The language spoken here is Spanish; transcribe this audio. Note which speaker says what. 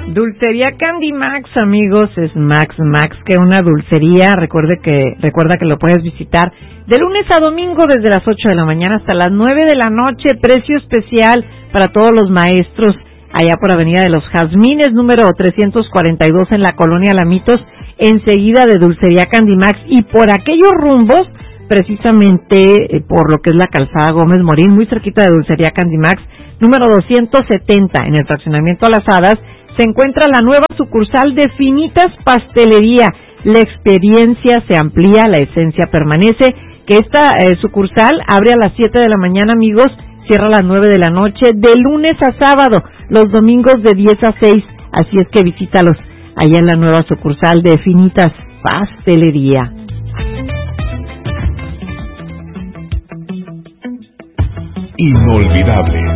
Speaker 1: Dulcería Candy Max, amigos, es Max, que una dulcería. Recuerda que lo puedes visitar de lunes a domingo desde las 8 de la mañana hasta las 9 de la noche. Precio especial para todos los maestros, allá por Avenida de los Jazmines, número 342 en la Colonia Lamitos, enseguida de Dulcería Candy Max. Y por aquellos rumbos, precisamente por lo que es la calzada Gómez Morín, muy cerquita de Dulcería Candy Max, número 270, en el fraccionamiento a Las Hadas, se encuentra la nueva sucursal de Finitas Pastelería. La experiencia se amplía, la esencia permanece. Que esta sucursal abre a las 7 de la mañana, amigos, cierra a las 9 de la noche, de lunes a sábado, los domingos de 10 a 6. Así es que visítalos allá en la nueva sucursal de Finitas Pastelería.
Speaker 2: Inolvidable.